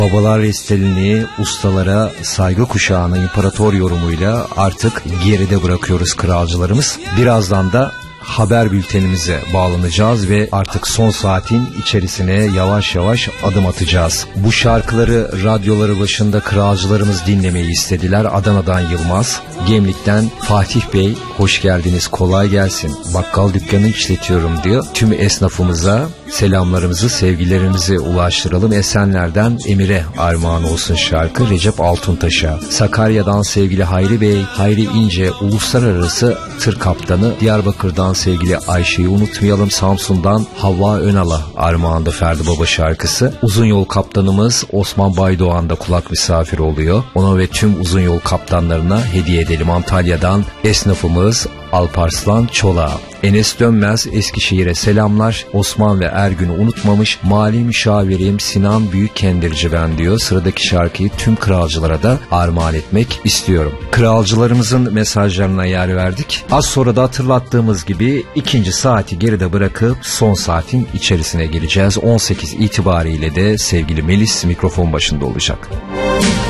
Babalar restelini, ustalara saygı kuşağını imparator yorumuyla artık geride bırakıyoruz kralcılarımız. Birazdan da haber bültenimize bağlanacağız ve artık son saatin içerisine yavaş yavaş adım atacağız. Bu şarkıları radyoları başında kralcılarımız dinlemeyi istediler. Adana'dan Yılmaz, Gemlik'ten Fatih Bey, hoş geldiniz, kolay gelsin. Bakkal dükkanı işletiyorum diyor. Tüm esnafımıza selamlarımızı, sevgilerimizi ulaştıralım. Esenler'den Emir'e armağan olsun şarkı, Recep Altuntaş'a. Sakarya'dan sevgili Hayri Bey, Hayri İnce, uluslararası tır kaptanı. Diyarbakır'dan sevgili Ayşe'yi unutmayalım. Samsun'dan Havva Önal'a armağandı Ferdi Baba şarkısı. Uzun yol kaptanımız Osman Baydoğan da kulak misafiri oluyor. Ona ve tüm uzun yol kaptanlarına hediye edelim. Antalya'dan esnafımız Alparslan Çolak'a. Enes Dönmez Eskişehir'e selamlar. Osman ve Ergün'ü unutmamış. Mali müşavirim Sinan Büyükkendirci ben diyor. Sıradaki şarkıyı tüm kralcılara da armağan etmek istiyorum. Kralcılarımızın mesajlarına yer verdik. Az sonra da hatırlattığımız gibi ikinci saati geride bırakıp son saatin içerisine gireceğiz. 18 itibariyle de sevgili Melis mikrofon başında olacak.